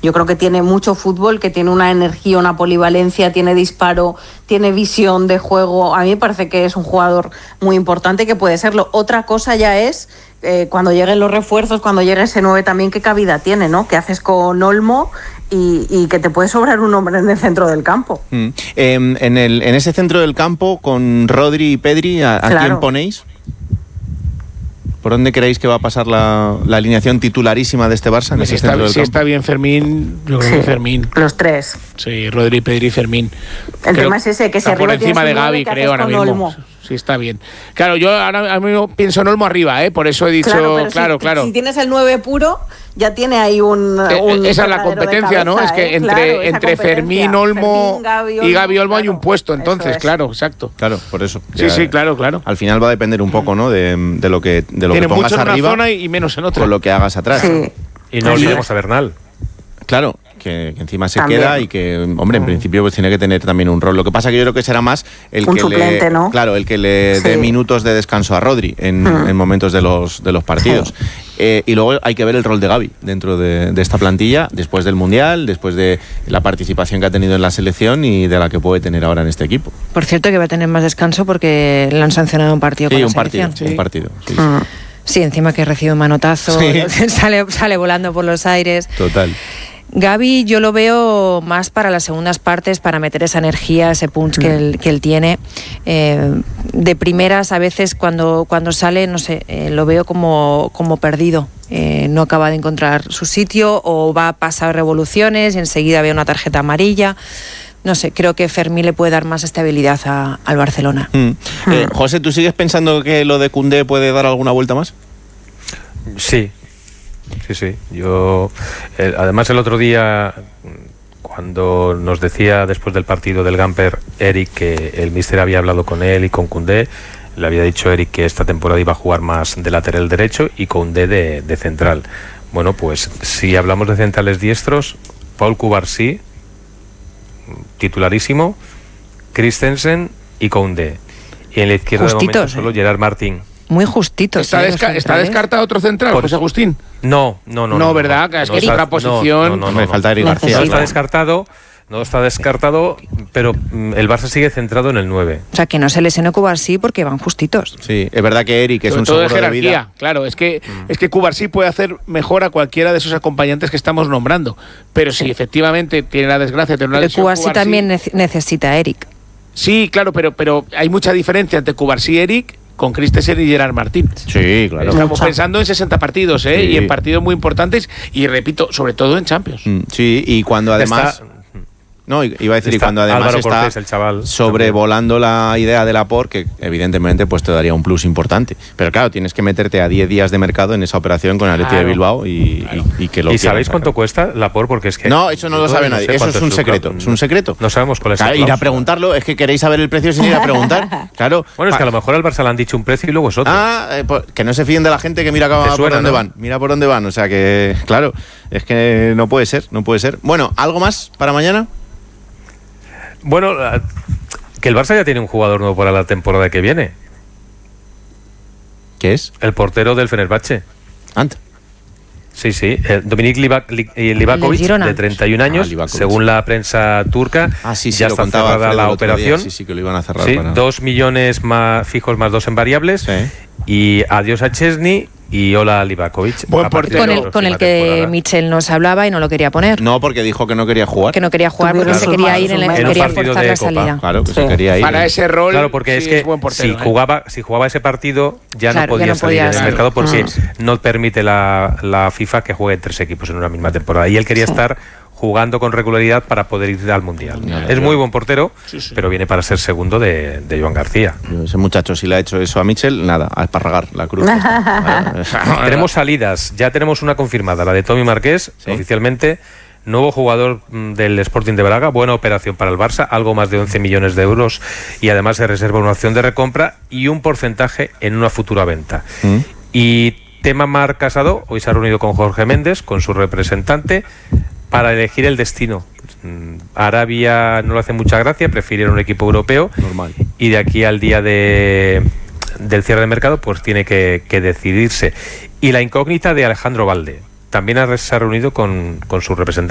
Yo creo que tiene mucho fútbol, que tiene una energía, una polivalencia, tiene disparo, tiene visión de juego. A mí me parece que es un jugador muy importante, que puede serlo. Otra cosa ya es cuando lleguen los refuerzos, cuando llegue ese 9 también, qué cabida tiene, ¿no? ¿Qué haces con Olmo? Y que te puede sobrar un hombre en el centro del campo. En ese centro del campo, con Rodri y Pedri, ¿a quién ponéis? ¿Por dónde creéis que va a pasar la alineación titularísima de este Barça? En ese centro del campo? Está bien Fermín, yo creo que Fermín. Los tres. Sí, Rodri, Pedri y Fermín. El tema es ese, que si arriba por encima de Gavi, creo, ahora mismo. Olmo. Sí, está bien. Claro, yo ahora mismo pienso en Olmo arriba, por eso he dicho, claro. Si tienes el 9 puro, ya tiene ahí un esa es la competencia, ¿no? Es que entre Fermín, Olmo y Gavi Olmo hay un puesto, entonces, claro, exacto. Claro, por eso. Sí, claro. Al final va a depender un poco, ¿no? de lo que pongas arriba. Tiene mucho en una zona y menos en otra. Con lo que hagas atrás. Sí. Y no olvidemos a Bernal. Claro, que encima se queda y que, hombre, en principio pues tiene que tener también un rol. Lo que pasa que yo creo que será más el un que suplente, ¿no? Claro, el que le dé minutos de descanso a Rodri en momentos de los partidos. Y luego hay que ver el rol de Gavi dentro de esta plantilla, después del Mundial, después de la participación que ha tenido en la selección y de la que puede tener ahora en este equipo. Por cierto, que va a tener más descanso porque le han sancionado un partido con la selección. Un partido. Sí. Sí, encima que recibe un manotazo, sale volando por los aires. Total. Gavi yo lo veo más para las segundas partes, para meter esa energía, ese punch que él tiene. De primeras, a veces cuando sale, no sé, lo veo como perdido. No acaba de encontrar su sitio o va a pasar revoluciones y enseguida ve una tarjeta amarilla. No sé, creo que Fermín le puede dar más estabilidad al Barcelona. José, ¿tú sigues pensando que lo de Koundé puede dar alguna vuelta más? Sí. Yo, además, el otro día, cuando nos decía después del partido del Gamper Eric que el míster había hablado con él y con Koundé, le había dicho a Eric que esta temporada iba a jugar más de lateral derecho y Koundé de central. Bueno, pues si hablamos de centrales diestros, Paul Cubarsí, titularísimo, Christensen y Koundé. Y en la izquierda Justitos, de momento solo Gerard Martín. Muy justito. ¿Está descartado otro central, José Agustín? No, ¿verdad? Es que es otra posición. No, me falta Eric García. No está descartado, pero el Barça sigue centrado en el 9. O sea, que no se lesione Cubarsí porque van justitos. Sí, es verdad que Eric es un seguro de vida. Claro, es que Cubarsí puede hacer mejor a cualquiera de esos acompañantes que estamos nombrando. Pero si efectivamente tiene la desgracia de tener una lesión, Cubarsí también necesita a Eric. Sí, claro, pero hay mucha diferencia entre Cubarsí y Eric con Christensen y Gerard Martín. Sí, claro. Estamos pensando en 60 partidos, y en partidos muy importantes, y repito, sobre todo en Champions. Sí, y cuando además... No, iba a decir, y cuando además Álvaro está Cortés, el chaval, sobrevolando la idea de Laporte, que evidentemente pues te daría un plus importante. Pero claro, tienes que meterte a 10 días de mercado en esa operación con el Athletic de Bilbao y que lo... ¿Y sabéis cuánto cuesta Laporte? Porque es que... No, eso no lo sabe nadie. Eso es un secreto. Es un secreto. No sabemos cuál es el ir a preguntarlo, es que queréis saber el precio sin ir a preguntar. Claro. Bueno, es que a lo mejor al Barça le han dicho un precio y luego es otro. Que no se fíen de la gente que mira por dónde van. Mira por dónde van. O sea que, claro, es que no puede ser. Bueno, ¿algo más para mañana? Bueno, que el Barça ya tiene un jugador nuevo para la temporada que viene. ¿Qué es? El portero del Fenerbahce. ¿Anta? Sí. Dominik Livakovic, de 31 años, según la prensa turca. Ya está cerrada la operación. Sí, que lo iban a cerrar. Sí, 2 millones más fijos más 2 en variables. Sí. Y adiós a Chesney y hola Livakovic. Con el que Michel nos hablaba y no lo quería poner. No, porque dijo que no quería jugar. Que no quería jugar porque se quería ir quería forzar la salida. Claro, que se quería ir. Para ese rol. Claro, porque es que si jugaba ese partido ya no podía salir en el mercado porque no permite la FIFA que jueguen 3 equipos en una misma temporada. Y él quería estar jugando con regularidad para poder ir al Mundial. Es muy buen portero, pero viene para ser segundo de Joan García. Ese muchacho, si le ha hecho eso a Michel, nada, a esparragar la cruz. Tenemos salidas, ya tenemos una confirmada, la de Tommy Marqués, oficialmente, nuevo jugador del Sporting de Braga, buena operación para el Barça, algo más de 11 millones de euros y además se reserva una opción de recompra y un porcentaje en una futura venta. Y tema Marc Casado, hoy se ha reunido con Jorge Méndez, con su representante, para elegir el destino. Arabia no le hace mucha gracia, prefiere un equipo europeo. Normal. Y de aquí al día del cierre de mercado, pues tiene que decidirse. Y la incógnita de Alejandro Valde. También se ha reunido con su representante.